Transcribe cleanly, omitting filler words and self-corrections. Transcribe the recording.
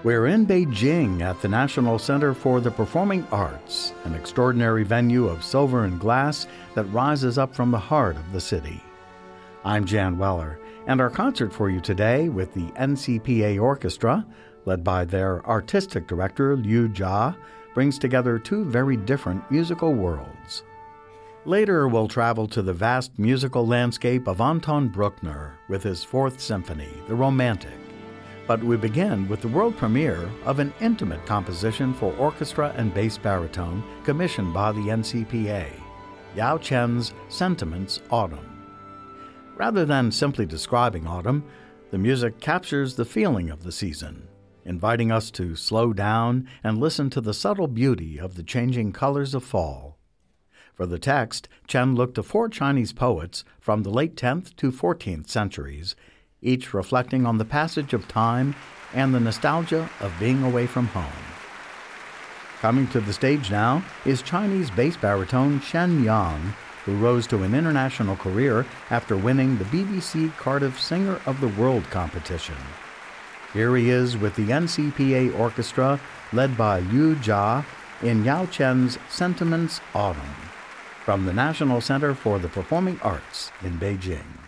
We're in Beijing at the National Center for the Performing Arts, an extraordinary venue of silver and glass that rises up from the heart of the city. I'm Jan Weller, and our concert for you today with the NCPA Orchestra, led by their artistic director Liu Jia, brings together two very different musical worlds. Later, we'll travel to the vast musical landscape of Anton Bruckner with his Fourth Symphony, The Romantic. But we begin with the world premiere of an intimate composition for orchestra and bass baritone commissioned by the NCPA, Yao Chen's Sentiments Autumn. Rather than simply describing autumn, the music captures the feeling of the season, inviting us to slow down and listen to the subtle beauty of the changing colors of fall. For the text, Chen looked to four Chinese poets from the late 10th to 14th centuries, each reflecting on the passage of time and the nostalgia of being away from home. Coming to the stage now is Chinese bass baritone Shen Yang, who rose to an international career after winning the BBC Cardiff Singer of the World competition. Here he is with the NCPA Orchestra, led by Liu Jia, in Yao Chen's Sentiments Autumn, from the National Center for the Performing Arts in Beijing.